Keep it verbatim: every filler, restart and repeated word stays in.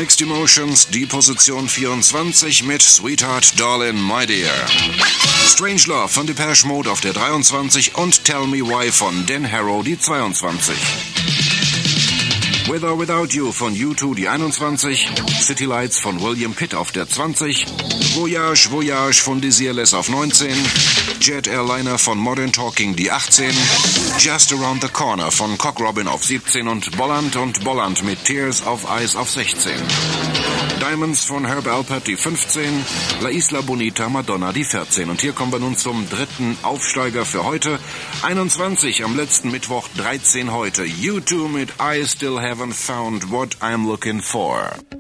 Mixed Emotions, die Position vierundzwanzig mit Sweetheart Darling My Dear. Strangelove von Depeche Mode auf der dreiundzwanzig und Tell Me Why von Dan Harrow die zweiundzwanzig. With or Without You von U zwei die einundzwanzig, City Lights von William Pitt auf der zwanzig, Voyage Voyage von Desireless auf neunzehn, Jet Airliner von Modern Talking die achtzehn, Just Around the Corner von Cock Robin auf siebzehn und Bolland und Bolland mit Tears of Ice auf sechzehn. Diamonds von Herb Alpert die fünfzehn, La Isla Bonita Madonna die vierzehn. Und hier kommen wir nun zum dritten Aufsteiger für heute. einundzwanzig am letzten Mittwoch, dreizehn heute. U zwei mit I Still Haven't Found What I'm Looking For.